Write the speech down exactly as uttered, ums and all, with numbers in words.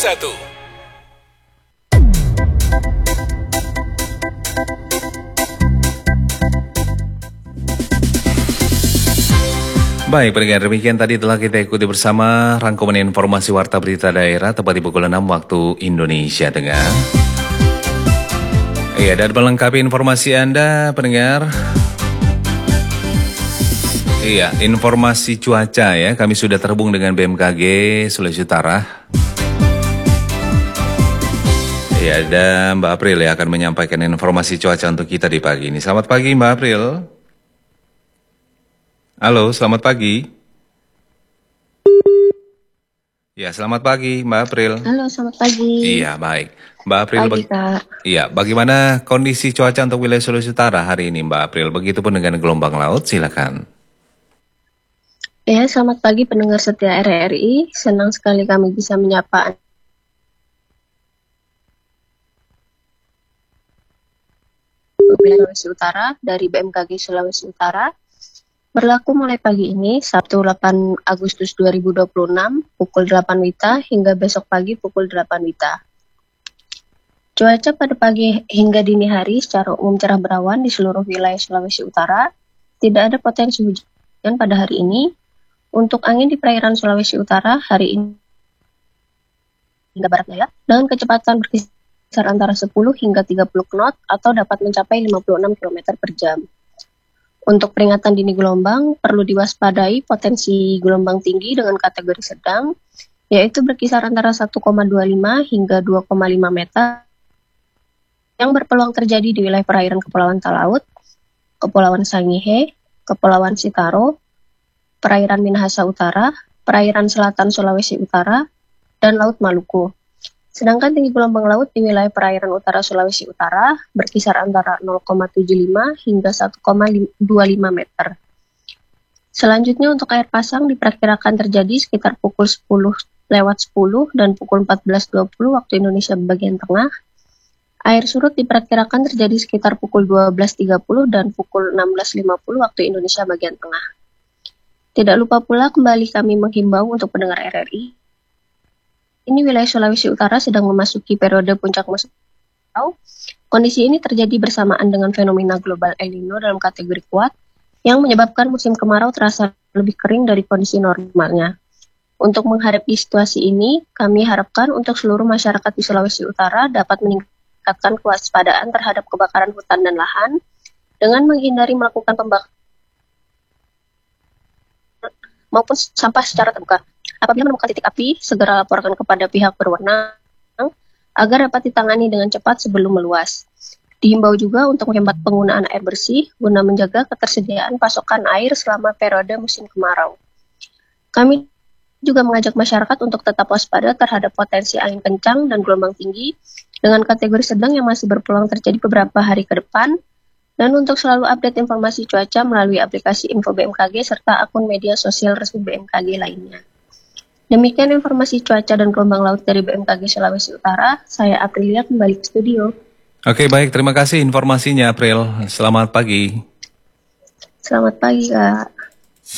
satu. Baik, pendengar, demikian tadi telah kita ikuti bersama rangkuman informasi Warta Berita Daerah tepat di pukul enam waktu Indonesia Tengah. Iya, dan melengkapi informasi Anda, pendengar. Iya, informasi cuaca ya, kami sudah terhubung dengan B M K G Sulawesi Utara. Iya, ada Mbak April ya akan menyampaikan informasi cuaca untuk kita di pagi ini. Selamat pagi Mbak April. Halo, selamat pagi. Ya, selamat pagi Mbak April. Halo, selamat pagi. Iya, baik. Mbak April, pagi, bag- Kak. Iya, bagaimana kondisi cuaca untuk wilayah Sulawesi Utara hari ini Mbak April? Begitupun dengan gelombang laut, silakan. Ya, selamat pagi pendengar setia R R I. Senang sekali kami bisa menyapa wilayah Sulawesi Utara dari B M K G Sulawesi Utara. Berlaku mulai pagi ini, Sabtu delapan Agustus dua ribu dua puluh enam, pukul delapan Wita hingga besok pagi pukul delapan Wita. Cuaca pada pagi hingga dini hari secara umum cerah berawan di seluruh wilayah Sulawesi Utara. Tidak ada potensi hujan pada hari ini. Untuk angin di perairan Sulawesi Utara hari ini hingga barat daya dengan kecepatan berkisar antara sepuluh hingga tiga puluh knot atau dapat mencapai lima puluh enam kilometer per jam. Untuk peringatan dini gelombang, perlu diwaspadai potensi gelombang tinggi dengan kategori sedang, yaitu berkisar antara satu koma dua lima hingga dua koma lima meter, yang berpeluang terjadi di wilayah perairan Kepulauan Talaut, Kepulauan Sangihe, Kepulauan Sitaro, perairan Minahasa Utara, perairan Selatan Sulawesi Utara, dan Laut Maluku. Sedangkan tinggi gelombang laut di wilayah perairan utara Sulawesi Utara berkisar antara nol koma tujuh lima hingga satu koma dua lima meter. Selanjutnya untuk air pasang diperkirakan terjadi sekitar pukul sepuluh lewat sepuluh dan pukul empat belas dua puluh waktu Indonesia bagian tengah. Air surut diperkirakan terjadi sekitar pukul dua belas tiga puluh dan pukul enam belas lima puluh waktu Indonesia bagian tengah. Tidak lupa pula kembali kami menghimbau untuk pendengar R R I. Ini wilayah Sulawesi Utara sedang memasuki periode puncak musim kemarau. Kondisi ini terjadi bersamaan dengan fenomena global El Nino dalam kategori kuat yang menyebabkan musim kemarau terasa lebih kering dari kondisi normalnya. Untuk menghadapi situasi ini, kami harapkan untuk seluruh masyarakat di Sulawesi Utara dapat meningkatkan kewaspadaan terhadap kebakaran hutan dan lahan dengan menghindari melakukan pembakaran maupun sampah secara terbuka. Apabila menemukan titik api, segera laporkan kepada pihak berwenang agar dapat ditangani dengan cepat sebelum meluas. Dihimbau juga untuk menghemat penggunaan air bersih guna menjaga ketersediaan pasokan air selama periode musim kemarau. Kami juga mengajak masyarakat untuk tetap waspada terhadap potensi angin kencang dan gelombang tinggi dengan kategori sedang yang masih berpeluang terjadi beberapa hari ke depan, dan untuk selalu update informasi cuaca melalui aplikasi Info B M K G serta akun media sosial resmi B M K G lainnya. Demikian informasi cuaca dan gelombang laut dari B M K G Sulawesi Utara. Saya Aprilia kembali ke studio. Oke, baik, terima kasih informasinya April. Selamat pagi. Selamat pagi, Kak.